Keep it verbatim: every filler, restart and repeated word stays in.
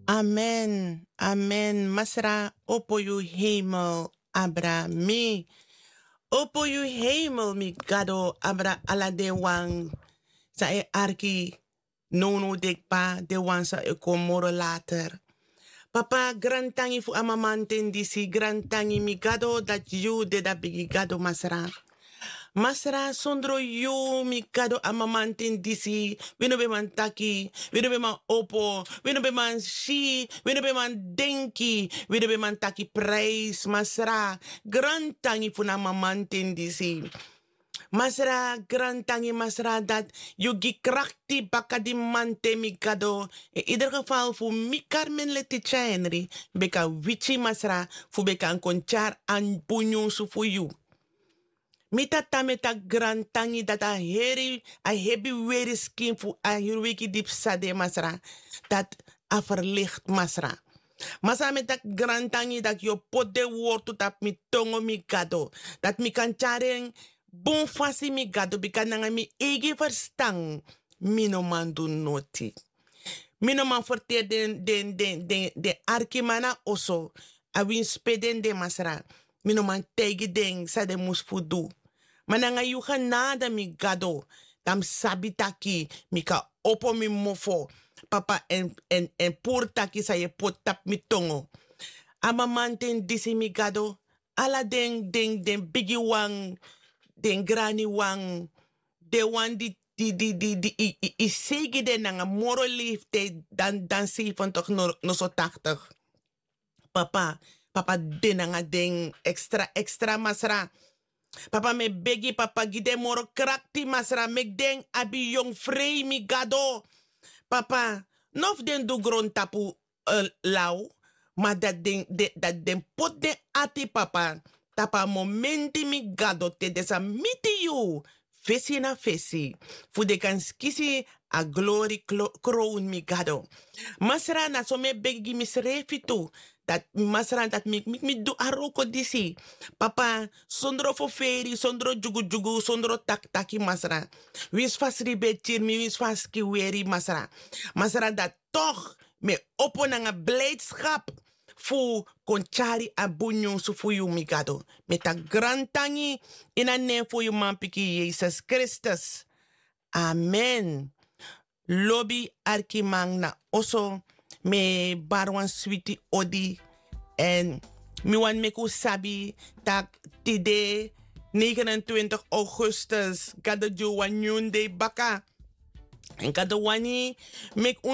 Amen. Amen. Masra, opo you hemel, abra mi. Opo you hemel, mi gado, abra ala de wang. Sa e arki, nono dekpa, de wang sa e komoro later. Papa, grantangi fu amamanten disi, grantangi mi gado dat you de da bigi gado masra. Masra sondro you mi kado amamantin disi. We no be man taki. We no be man opo. We no be man shi. We no be man denki. We no be man taki praise. Masra grantangi funa amamantin disi. Masra grantangi masra dat you gi krakti baka di mante mi kado. In ieder geval fu mi carmen le tichenri. Beka wichi masra fu beka an konchar an punyo su fu you. Mita tameta grantangi dat a heri, a hebi weri skin fu a hirwiki dip sade masra. Dat a verlicht masra. Masa met dat grantangi dat yo pot de woord tot op mi tongo mi gado. Dat mi kan chareng bon fasi mi gado bika nanga mi ege verstang. Mino man do noti. Mino man forte den den den den den arkimana oso. A win speden de masra. Mino man tegi den sa de mus fudu. Mananga yuga nada mi gado. Tam sabitaki mi ka opo mi mofo. Papa en en en purtaki sa ye potap mi tongo. Ama manten disi mi gado. Ala den den den bigi wang. Den grani wang. De wan di di di di di i, i, i segi de nanga moro liefde dan dan si van toch no, no so tachtig. Papa, papa den nanga den extra extra masra. Papa me begi papa gide moro krakti masra mek den abi yong frey mi gado. Papa, nof den du gron tapu uh, lau, maar dat den, de, dat den pot den ati papa. Tapa momenti mi gado te desa miti you. Fesi na fesi. Fu de kan skisi a glory crown mi gado. Masra na so me begi mi srefi tu. Dat masra dat mi mi, mi do aroko disi. Papa, sondro fo feri, sondro jugu jugu, sondro tak taki masra. Wis fas ribetjir mi, wis fas ki weri masra. Masra dat toch me opo nanga blijdschap. Fu konchari abunyo su fu yu migado. Met a grantangi in a ne fu yu mampiki Jesus Christus. Amen. Lobby arkimang na oso me barwan sweetie odi en mi wan meku sabi tak tide negenentwintig augustus gado ju wan yunde baka en gado wani mek